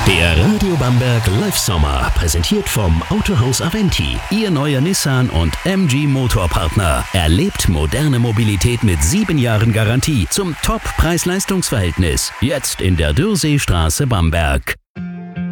Der Radio Bamberg Live Sommer, präsentiert vom Autohaus Aventi. Ihr neuer Nissan und MG Motorpartner. Erlebt moderne Mobilität mit 7 Jahren Garantie zum Top-Preis-Leistungs-Verhältnis. Jetzt in der Dürseestraße Bamberg.